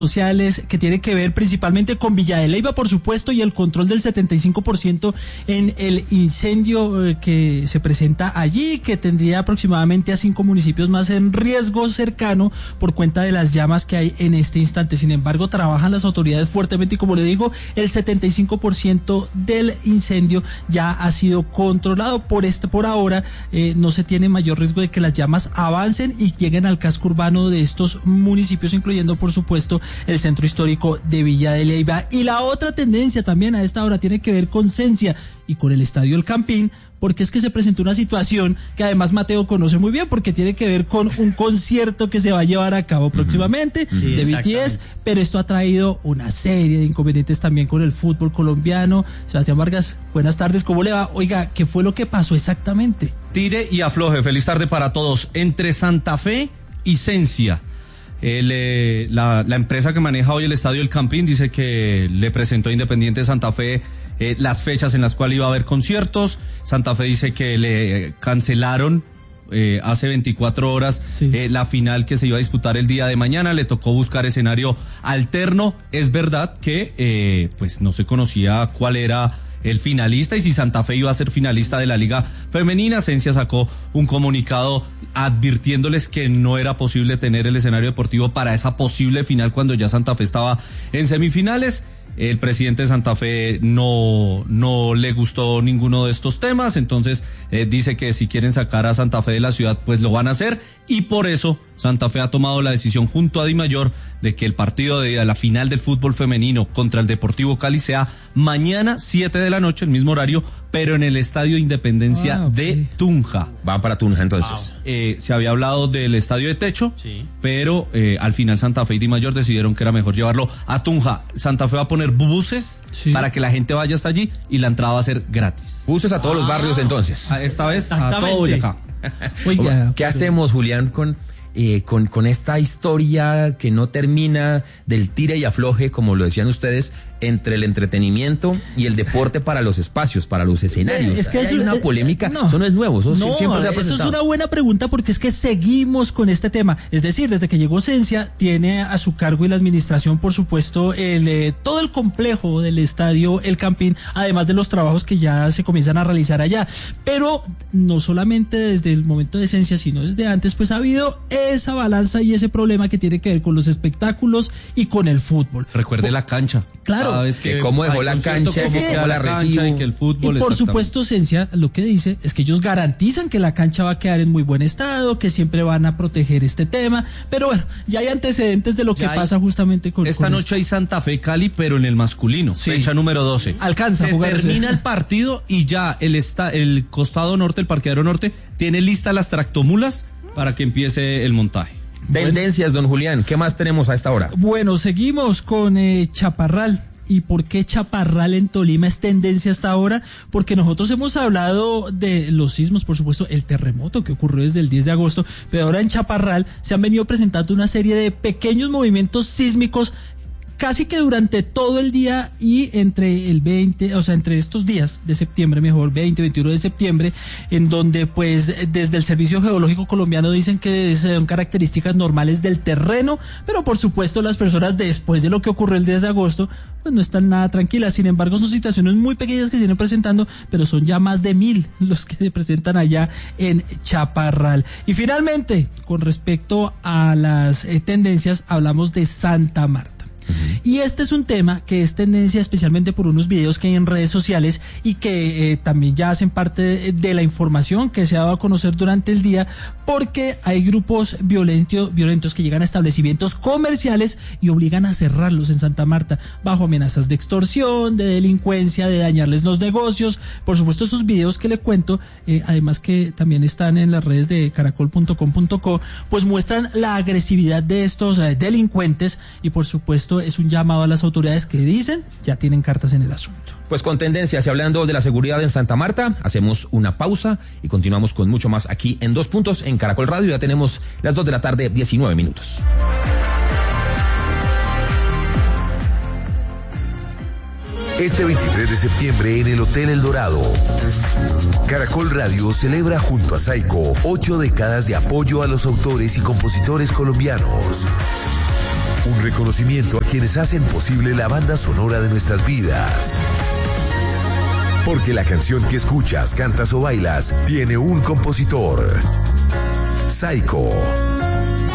sociales que tiene que ver principalmente con Villa de Leyva, por supuesto, y el control del 75% en el incendio que se presenta allí, que tendría aproximadamente a 5 municipios más en riesgo cercano por cuenta de las llamas que hay en este instante. Sin embargo, trabajan las autoridades fuertemente y, como le digo, el 75% del incendio ya ha sido controlado. Por ahora no se tiene mayor riesgo de que las llamas avancen y lleguen al casco urbano de estos municipios, incluyendo, por supuesto, el centro histórico de Villa de Leyva. Y la otra tendencia también a esta hora tiene que ver con Cencia y con el estadio El Campín, porque es que se presentó una situación que además Mateo conoce muy bien, porque tiene que ver con un concierto que se va a llevar a cabo próximamente de BTS, pero esto ha traído una serie de inconvenientes también con el fútbol colombiano. Sebastián Vargas, buenas tardes, ¿cómo le va? Oiga, ¿qué fue lo que pasó exactamente? Tire y afloje, feliz tarde para todos. Entre Santa Fe y Cencia, la empresa que maneja hoy el estadio El Campín dice que le presentó a Independiente Santa Fe las fechas en las cuales iba a haber conciertos. Santa Fe dice que le cancelaron hace 24 horas la final que se iba a disputar el día de mañana. Le tocó buscar escenario alterno. Es verdad que pues no se conocía cuál era el finalista y si Santa Fe iba a ser finalista de la Liga Femenina. Cencia sacó un comunicado advirtiéndoles que no era posible tener el escenario deportivo para esa posible final cuando ya Santa Fe estaba en semifinales. El presidente de Santa Fe no le gustó ninguno de estos temas, entonces dice que si quieren sacar a Santa Fe de la ciudad, pues lo van a hacer, y por eso Santa Fe ha tomado la decisión junto a Dimayor de que el partido de la final del fútbol femenino contra el Deportivo Cali sea mañana 7 de la noche, el mismo horario, pero en el Estadio Independencia de Tunja. Van para Tunja entonces. Se había hablado del estadio de techo, pero al final Santa Fe y Dimayor decidieron que era mejor llevarlo a Tunja. Santa Fe va a poner buses para que la gente vaya hasta allí y la entrada va a ser gratis. Buses a todos los barrios entonces. Esta vez a todo Boyacá. Oiga, ¿qué hacemos, Julián, con esta historia que no termina del tire y afloje, como lo decían ustedes, entre el entretenimiento y el deporte para los espacios, para los escenarios? Es que hay una polémica, eso no es nuevo, eso siempre se ha presentado. Eso es una buena pregunta, porque es que seguimos con este tema. Es decir, desde que llegó Cencia, tiene a su cargo y la administración, por supuesto, todo el complejo del estadio El Campín, además de los trabajos que ya se comienzan a realizar allá. Pero no solamente desde el momento de Cencia, sino desde antes, pues ha habido esa balanza y ese problema que tiene que ver con los espectáculos y con el fútbol. Recuerde la cancha. Claro. Que cómo dejó la cancha, cómo la recibo. Y que el fútbol, y por supuesto, Cencia lo que dice es que ellos garantizan que la cancha va a quedar en muy buen estado, que siempre van a proteger este tema, pero bueno, ya hay antecedentes de lo que pasa justamente con esta noche hay Santa Fe Cali, pero en el masculino, fecha número 12. Alcanza a jugar. Termina el partido y ya el costado norte, el parqueadero norte, tiene listas las tractomulas para que empiece el montaje. Tendencias, don Julián, ¿qué más tenemos a esta hora? Bueno, seguimos con Chaparral. ¿Y por qué Chaparral en Tolima es tendencia hasta ahora? Porque nosotros hemos hablado de los sismos, por supuesto, el terremoto que ocurrió desde el 10 de agosto, pero ahora en Chaparral se han venido presentando una serie de pequeños movimientos sísmicos casi que durante todo el día y entre entre estos días de septiembre, 20, 21 de septiembre, en donde pues desde el Servicio Geológico Colombiano dicen que son características normales del terreno, pero por supuesto las personas después de lo que ocurrió el 10 de agosto, pues no están nada tranquilas. Sin embargo, son situaciones muy pequeñas que se vienen presentando, pero son ya más de 1000 los que se presentan allá en Chaparral. Y finalmente, con respecto a las tendencias, hablamos de Santa Marta. Y este es un tema que es tendencia especialmente por unos videos que hay en redes sociales y que también ya hacen parte de la información que se ha dado a conocer durante el día, porque hay grupos violentos que llegan a establecimientos comerciales y obligan a cerrarlos en Santa Marta bajo amenazas de extorsión, de delincuencia, de dañarles los negocios. Por supuesto, esos videos que le cuento, además que también están en las redes de caracol.com.co, pues muestran la agresividad de estos delincuentes, y por supuesto es un llamado a las autoridades que dicen ya tienen cartas en el asunto. Pues con tendencias y hablando de la seguridad en Santa Marta, hacemos una pausa y continuamos con mucho más aquí en Dos Puntos en Caracol Radio. Ya tenemos las 2 de la tarde, 19 minutos. Este 23 de septiembre en el Hotel El Dorado, Caracol Radio celebra junto a Saico 8 décadas de apoyo a los autores y compositores colombianos. Un reconocimiento a quienes hacen posible la banda sonora de nuestras vidas. Porque la canción que escuchas, cantas o bailas tiene un compositor. Saiko.